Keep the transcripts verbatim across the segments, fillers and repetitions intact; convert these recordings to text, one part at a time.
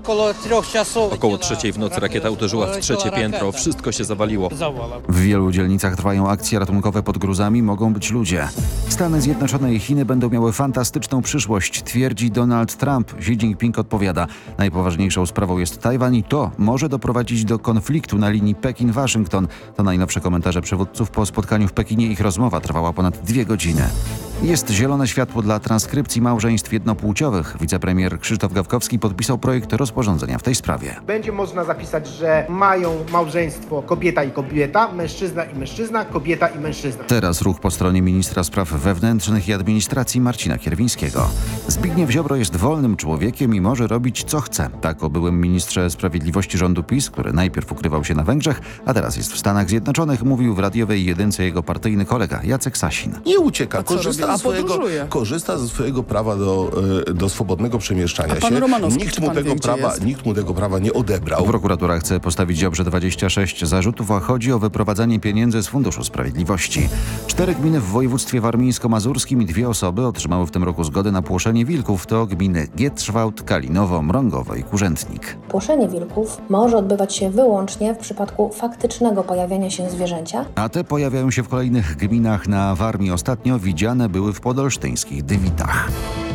Około trzeciej w nocy rakieta uderzyła w trzecie piętro. Wszystko się zawaliło. W wielu dzielnicach trwają akcje ratunkowe pod gruzami, mogą być ludzie. Stany Zjednoczone i Chiny będą miały fantastyczną przyszłość, twierdzi Donald Trump. Xi Jinping odpowiada: najpoważniejszą sprawą jest Tajwan i to może doprowadzić do konfliktu na linii Pekin-Waszyngton. To najnowsze komentarze przywódców po spotkaniu w Pekinie. Ich rozmowa trwała ponad dwie godziny. Jest zielone światło dla transkrypcji małżeństw jednopłciowych. Wicepremier Krzysztof Gawkowski podpisał projekt rozporządzenia w tej sprawie. Będzie można zapisać, że mają małżeństwo kobieta i kobieta, mężczyzna i mężczyzna, kobieta i mężczyzna. Teraz ruch po stronie ministra spraw wewnętrznych i administracji Marcina Kierwińskiego. Zbigniew Ziobro jest wolnym człowiekiem i może robić co chce. Tak o byłym ministrze sprawiedliwości rządu PiS, który najpierw ukrywał się na Węgrzech, a teraz jest w Stanach Zjednoczonych, mówił w radiowej jedynce jego partyjny kolega Jacek Sasin. Nie ucieka, co korzysta, robi? ze swojego, Podróżuje. korzysta ze swojego prawa do, e, do swobodnego przemieszczania A pan się. Romanowski, Nikt czy mu, pan tego wie, gdzie prawa, jest? nikt mu tego prawa nie odebrał. Prokuratura chce postawić Ziobrze dwadzieścia sześć zarzutów, a chodzi o wyprowadzanie pieniędzy z Funduszu Sprawiedliwości. Cztery gminy w województwie warmińsko-mazurskim i dwie osoby otrzymały w tym roku zgodę na płoszenie wilków. To gminy Gietrzwałt, Kalinowo, Mrągowo i Kurzętnik. Płoszenie wilków może odbywać się wyłącznie w przypadku faktycznego pojawiania się zwierzęcia. A te pojawiają się w kolejnych gminach na Warmii. Ostatnio widziane były w podolsztyńskich Dywitach.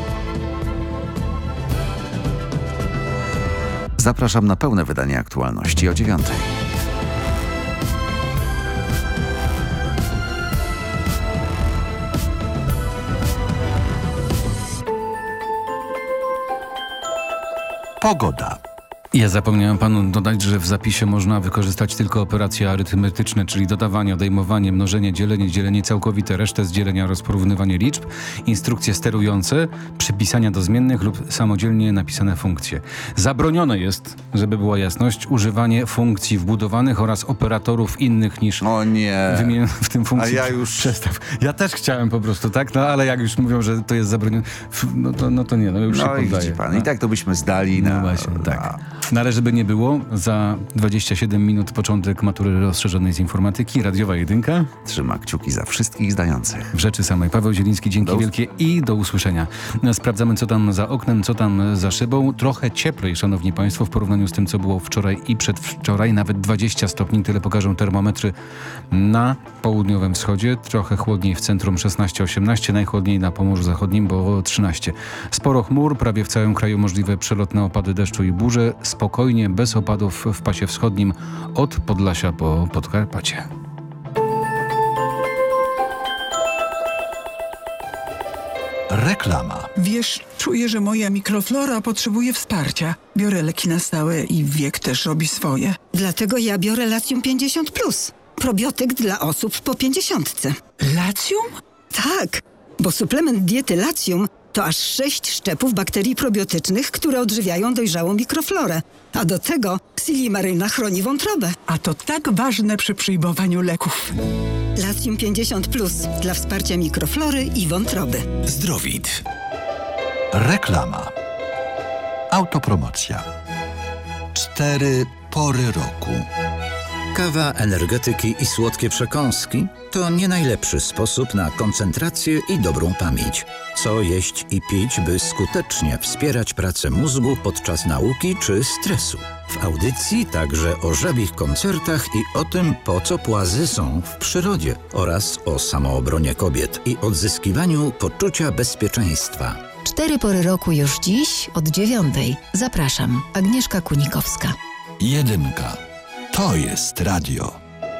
Zapraszam na pełne wydanie aktualności o dziewiątej. Pogoda. Ja zapomniałem panu dodać, że w zapisie można wykorzystać tylko operacje arytmetyczne, czyli dodawanie, odejmowanie, mnożenie, dzielenie, dzielenie całkowite, resztę z dzielenia oraz porównywanie liczb, instrukcje sterujące, przypisania do zmiennych lub samodzielnie napisane funkcje. Zabronione jest, żeby była jasność, używanie funkcji wbudowanych oraz operatorów innych niż O nie. wymienione w tym funkcji. A ja już- Przestaw. Ja też chciałem po prostu, tak? No ale jak już mówią, że to jest zabronione, f- no to, no to nie, no już się No i poddaję. widzi pan, No. i tak to byśmy zdali na... No właśnie, na... tak. No ale żeby nie było, za dwadzieścia siedem minut początek matury rozszerzonej z informatyki, radiowa jedynka. Trzyma kciuki za wszystkich zdających. W rzeczy samej. Paweł Zieliński, dzięki Do us- wielkie i do usłyszenia. Sprawdzamy, co tam za oknem, co tam za szybą. Trochę cieplej, szanowni państwo, w porównaniu z tym, co było wczoraj i przedwczoraj. Nawet dwadzieścia stopni, tyle pokażą termometry na południowym wschodzie. Trochę chłodniej w centrum, szesnaście osiemnaście, najchłodniej na Pomorzu Zachodnim, bo trzynaście. Sporo chmur, prawie w całym kraju możliwe przelotne opady deszczu i burze. Spokojnie, bez opadów w pasie wschodnim od Podlasia po Podkarpacie. Reklama. Wiesz, czuję, że moja mikroflora potrzebuje wsparcia. Biorę leki na stałe i wiek też robi swoje. Dlatego ja biorę Latium pięćdziesiąt plus. Probiotyk dla osób po pięćdziesiątce. Latium? Tak, bo suplement diety Latium to aż sześć szczepów bakterii probiotycznych, które odżywiają dojrzałą mikroflorę. A do tego Silimaryna chroni wątrobę. A to tak ważne przy przyjmowaniu leków. Latium pięćdziesiąt plus dla wsparcia mikroflory i wątroby. Zdrowid. Reklama. Autopromocja. Cztery pory roku. Kawa, energetyki i słodkie przekąski to nie najlepszy sposób na koncentrację i dobrą pamięć. Co jeść i pić, by skutecznie wspierać pracę mózgu podczas nauki czy stresu. W audycji także o żabich koncertach i o tym, po co płazy są w przyrodzie oraz o samoobronie kobiet i odzyskiwaniu poczucia bezpieczeństwa. Cztery pory roku już dziś od dziewiątej. Zapraszam. Agnieszka Kunikowska. Jedynka. To jest radio.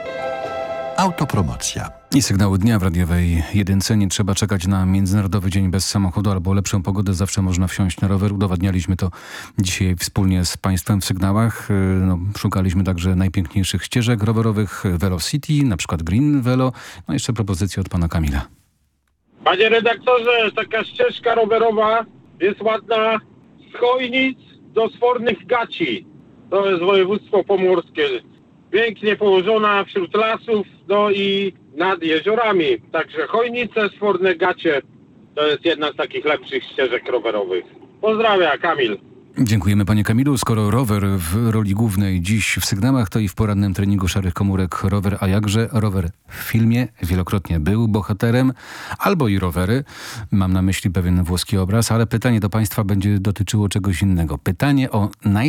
Autopromocja. I sygnały dnia w radiowej jedynce. Nie trzeba czekać na Międzynarodowy Dzień bez samochodu albo lepszą pogodę. Zawsze można wsiąść na rower. Udowadnialiśmy to dzisiaj wspólnie z państwem w sygnałach. No, szukaliśmy także najpiękniejszych ścieżek rowerowych Velocity, na przykład Green Velo. No jeszcze propozycja od pana Kamila. Panie redaktorze, taka ścieżka rowerowa jest ładna z Chojnic do Sfornych Gaci. To jest województwo pomorskie. Pięknie położona wśród lasów, no i nad jeziorami. Także Chojnice, Sforne Gacie to jest jedna z takich lepszych ścieżek rowerowych. Pozdrawiam, Kamil. Dziękujemy panie Kamilu. Skoro rower w roli głównej dziś w sygnałach, to i w porannym treningu Szarych Komórek rower, a jakże rower w filmie wielokrotnie był bohaterem, albo i rowery. Mam na myśli pewien włoski obraz, ale pytanie do państwa będzie dotyczyło czegoś innego. Pytanie o naj